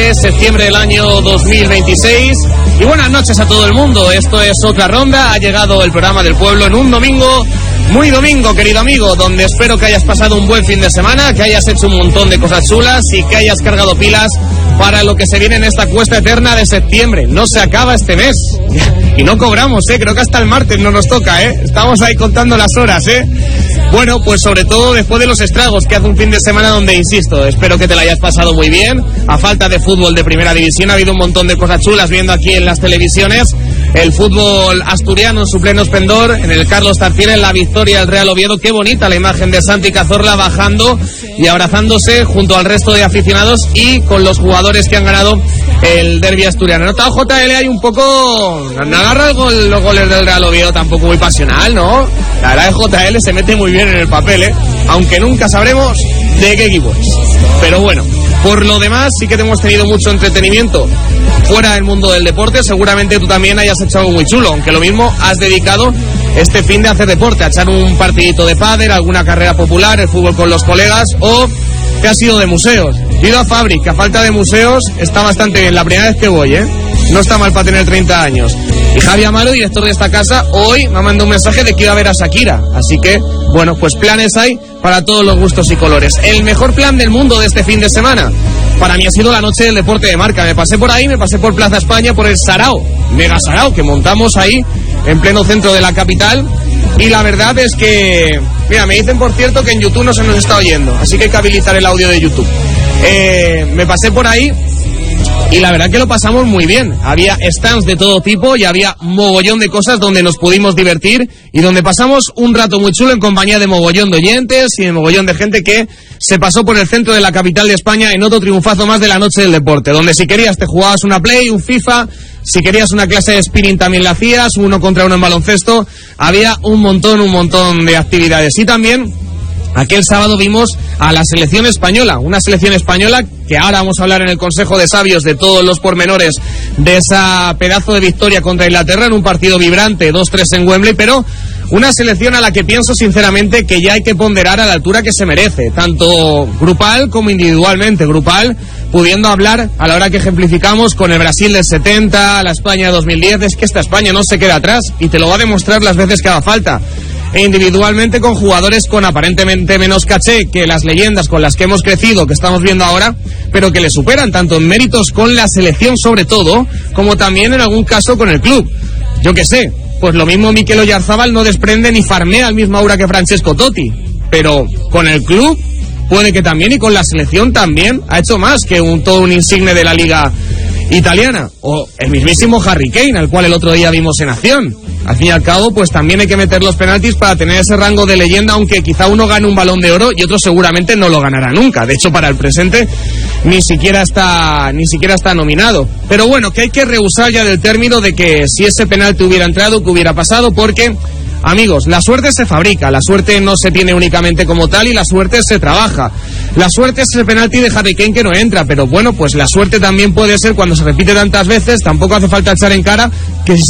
de septiembre del año 2026. Y buenas noches a todo el mundo. Esto es Otra Ronda. Ha llegado el programa del pueblo en un domingo, muy domingo, querido amigo, donde espero que hayas pasado un buen fin de semana, que hayas hecho un montón de cosas chulas y que hayas cargado pilas para lo que se viene en esta cuesta eterna de septiembre. No se acaba este mes. Y no cobramos, creo que hasta el martes no nos toca, Estamos ahí contando las horas, Bueno, pues sobre todo después de los estragos que hace un fin de semana donde, insisto, espero que te la hayas pasado muy bien. A falta de fútbol de primera división ha habido un montón de cosas chulas viendo aquí en las televisiones. El fútbol asturiano en su pleno esplendor, en el Carlos Tartiere, en la victoria del Real Oviedo. Qué bonita la imagen de Santi Cazorla bajando y abrazándose junto al resto de aficionados y con los jugadores que han ganado el derbi asturiano. Notado JL hay un poco... No agarra los goles del Real Oviedo tampoco muy pasional, ¿no? La verdad es que JL se mete muy bien en el papel, aunque nunca sabremos de qué equipo es. Pero bueno, por lo demás sí que hemos tenido mucho entretenimiento fuera del mundo del deporte. Seguramente tú también hayas hecho algo muy chulo, aunque lo mismo has dedicado este fin de hacer deporte, a echar un partidito de pádel, alguna carrera popular, el fútbol con los colegas, o te has ido de museos. He ido a Fabric, que a falta de museos está bastante bien. La primera vez que voy, no está mal para tener 30 años. Y Javi Amaro, director de esta casa, hoy me ha mandado un mensaje de que iba a ver a Shakira. Así que, bueno, pues planes hay para todos los gustos y colores. El mejor plan del mundo de este fin de semana para mí ha sido la noche del deporte de marca. Me pasé por ahí, me pasé por Plaza España, por el Sarao, Mega Sarao, que montamos ahí en pleno centro de la capital. Y la verdad es que, mira, me dicen por cierto que en YouTube no se nos está oyendo, así que hay que habilitar el audio de YouTube. Me pasé por ahí y la verdad que lo pasamos muy bien. Había stands de todo tipo y había mogollón de cosas donde nos pudimos divertir y donde pasamos un rato muy chulo en compañía de mogollón de oyentes y de mogollón de gente que se pasó por el centro de la capital de España en otro triunfazo más de la noche del deporte, donde si querías te jugabas una Play, un FIFA, si querías una clase de spinning también la hacías, 1 contra 1 en baloncesto. Había un montón de actividades. Y también aquel sábado vimos a la selección española, una selección española que ahora vamos a hablar en el Consejo de Sabios de todos los pormenores de esa pedazo de victoria contra Inglaterra en un partido vibrante, 2-3 en Wembley, pero una selección a la que pienso sinceramente que ya hay que ponderar a la altura que se merece, tanto grupal como individualmente. Grupal, pudiendo hablar a la hora que ejemplificamos con el Brasil del 70, la España de 2010, es que esta España no se queda atrás y te lo va a demostrar las veces que haga falta. E individualmente con jugadores con aparentemente menos caché que las leyendas con las que hemos crecido, que estamos viendo ahora, pero que le superan tanto en méritos con la selección sobre todo, como también en algún caso con el club. Yo qué sé, pues lo mismo Mikel Oyarzabal no desprende ni farmea el mismo aura que Francesco Totti, pero con el club puede que también, y con la selección también ha hecho más que todo un insigne de la liga italiana, o el mismísimo Harry Kane, al cual el otro día vimos en acción. Al fin y al cabo, pues también hay que meter los penaltis para tener ese rango de leyenda, aunque quizá uno gane un Balón de Oro y otro seguramente no lo ganará nunca. De hecho, para el presente ni siquiera está nominado. Pero bueno, que hay que rehusar ya del término de que si ese penalti hubiera entrado, que hubiera pasado, porque, amigos, la suerte se fabrica, la suerte no se tiene únicamente como tal y la suerte se trabaja. La suerte es el penalti de Harry Kane que no entra, pero bueno, pues la suerte también puede ser cuando se repite tantas veces, tampoco hace falta echar en cara que si